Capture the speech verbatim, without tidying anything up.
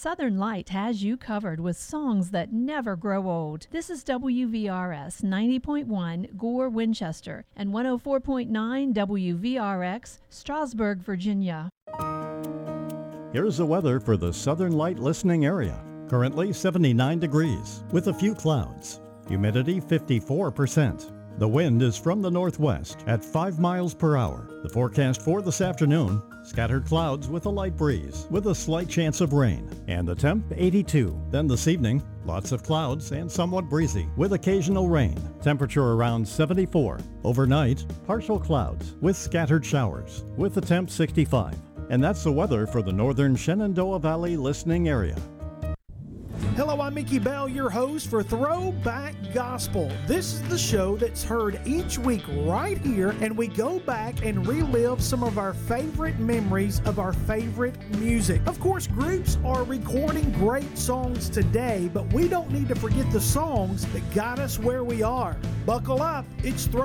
Southern Light has you covered with songs that never grow old. This is W V R S ninety point one Gore, Winchester, and one oh four point nine W V R X, Strasburg, Virginia. Here's the weather for the Southern Light listening area. Currently seventy-nine degrees with a few clouds. Humidity fifty-four percent. The wind is from the northwest at five miles per hour. The forecast for this afternoon, scattered clouds with a light breeze with a slight chance of rain. And the temp eighty-two. Then this evening, lots of clouds and somewhat breezy with occasional rain. Temperature around seventy-four. Overnight, partial clouds with scattered showers with the temp sixty-five. And that's the weather for the northern Shenandoah Valley listening area. Hello, I'm Mickey Bell, your host for Throwback Gospel. This is the show that's heard each week right here, and we go back and relive some of our favorite memories of our favorite music. Of course, groups are recording great songs today, but we don't need to forget the songs that got us where we are. Buckle up, it's Throwback